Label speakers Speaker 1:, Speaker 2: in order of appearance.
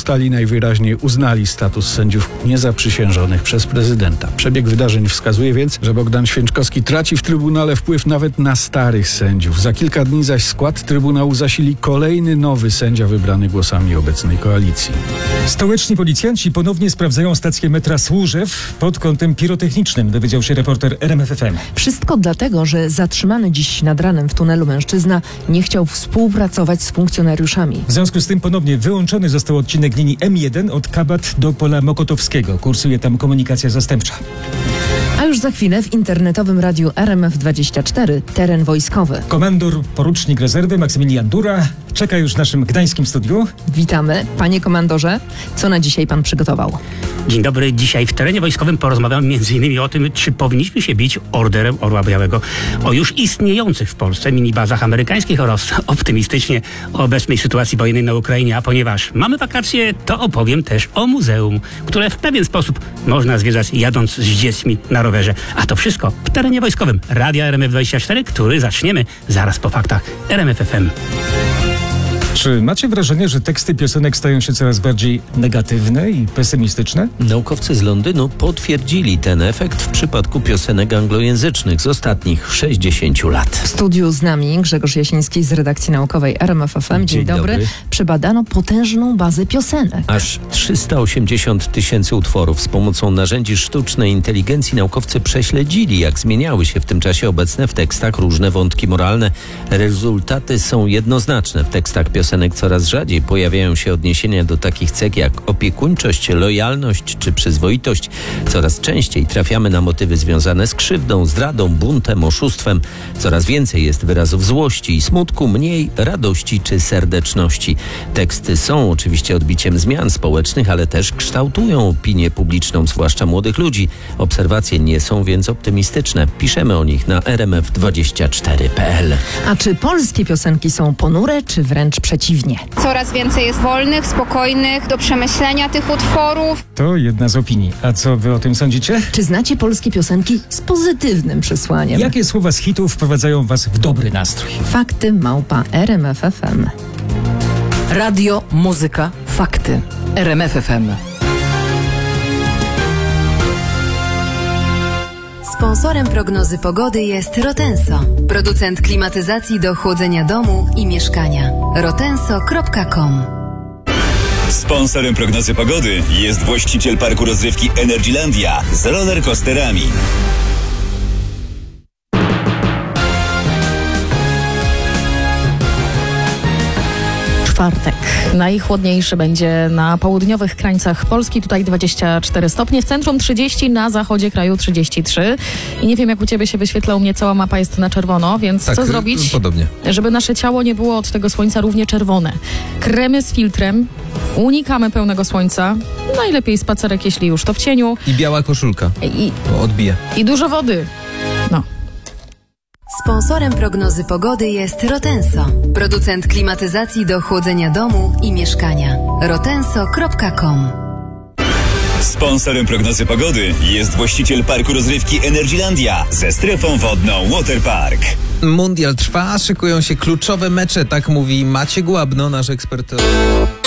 Speaker 1: pozostali najwyraźniej uznali status sędziów niezaprzysiężonych przez prezydenta. Przebieg wydarzeń wskazuje więc, że Bogdan Święczkowski traci w Trybunale wpływ nawet na starych sędziów. Za kilka dni zaś skład Trybunału zasili kolejny nowy sędzia wybrany głosami obecnej koalicji.
Speaker 2: Stołeczni policjanci ponownie sprawdzają stację metra Służew pod kątem pirotechnicznym, dowiedział się reporter RMFFM.
Speaker 3: Wszystko dlatego, że zatrzymany dziś nad ranem w tunelu mężczyzna nie chciał współpracować z funkcjonariuszami.
Speaker 2: W związku z tym ponownie wyłączony został odcinek linii M1 od Kabat do Pola Mokotowskiego. Kursuje tam komunikacja zastępcza.
Speaker 3: A już za chwilę w internetowym radiu RMF24 teren wojskowy.
Speaker 2: Komandor, porucznik rezerwy Maksymilian Dura czeka już w naszym gdańskim studiu.
Speaker 3: Witamy. Panie komandorze, co na dzisiaj pan przygotował?
Speaker 4: Dzień dobry. Dzisiaj w terenie wojskowym porozmawiam m.in. o tym, czy powinniśmy się bić orderem Orła Białego o już istniejących w Polsce minibazach amerykańskich oraz optymistycznie o obecnej sytuacji wojennej na Ukrainie. A ponieważ mamy wakacje, to opowiem też o muzeum, które w pewien sposób można zwiedzać jadąc z dziećmi na rowerze. A to wszystko w terenie wojskowym Radia RMF24, który zaczniemy zaraz po faktach RMF FM.
Speaker 2: Czy macie wrażenie, że teksty piosenek stają się coraz bardziej negatywne i pesymistyczne?
Speaker 5: Naukowcy z Londynu potwierdzili ten efekt w przypadku piosenek anglojęzycznych z ostatnich 60 lat.
Speaker 3: W studiu z nami Grzegorz Jasiński z redakcji naukowej RMFFM. Dzień dobry. Przebadano potężną bazę piosenek.
Speaker 5: Aż 380 000 utworów. Z pomocą narzędzi sztucznej inteligencji naukowcy prześledzili, jak zmieniały się w tym czasie obecne w tekstach różne wątki moralne. Rezultaty są jednoznaczne. W tekstach piosenek coraz rzadziej pojawiają się odniesienia do takich cech jak opiekuńczość, lojalność czy przyzwoitość. Coraz częściej trafiamy na motywy związane z krzywdą, zdradą, buntem, oszustwem. Coraz więcej jest wyrazów złości i smutku, mniej radości czy serdeczności. Teksty są oczywiście odbiciem zmian społecznych, ale też kształtują opinię publiczną, zwłaszcza młodych ludzi. Obserwacje nie są więc optymistyczne. Piszemy o nich na rmf24.pl.
Speaker 3: A czy polskie piosenki są ponure, czy wręcz przeciwnie?
Speaker 6: Coraz więcej jest wolnych, spokojnych, do przemyślenia tych utworów.
Speaker 2: To jedna z opinii. A co wy o tym sądzicie?
Speaker 3: Czy znacie polskie piosenki z pozytywnym przesłaniem?
Speaker 2: Jakie słowa z hitów wprowadzają was w dobry nastrój?
Speaker 3: Fakty @RMFFM.
Speaker 7: Radio, muzyka, fakty. RMFFM.
Speaker 8: Sponsorem prognozy pogody jest Rotenso, producent klimatyzacji do chłodzenia domu i mieszkania. rotenso.com.
Speaker 9: Sponsorem prognozy pogody jest właściciel parku rozrywki Energylandia z rollercoasterami.
Speaker 10: Czwartek. Najchłodniejszy będzie na południowych krańcach Polski, tutaj 24 stopnie, w centrum 30, na zachodzie kraju 33. I nie wiem, jak u ciebie się wyświetla, u mnie cała mapa jest na czerwono, więc
Speaker 11: tak,
Speaker 10: co zrobić?
Speaker 11: Podobnie.
Speaker 10: Żeby nasze ciało nie było od tego słońca równie czerwone. Kremy z filtrem, unikamy pełnego słońca, najlepiej spacerek, jeśli już to w cieniu.
Speaker 11: I biała koszulka, bo odbije.
Speaker 10: I dużo wody. No.
Speaker 8: Sponsorem prognozy pogody jest Rotenso, producent klimatyzacji do chłodzenia domu i mieszkania. rotenso.com.
Speaker 9: Sponsorem prognozy pogody jest właściciel parku rozrywki Energylandia ze strefą wodną Waterpark.
Speaker 11: Mundial trwa, szykują się kluczowe mecze, tak mówi Maciek Łabno, nasz ekspert.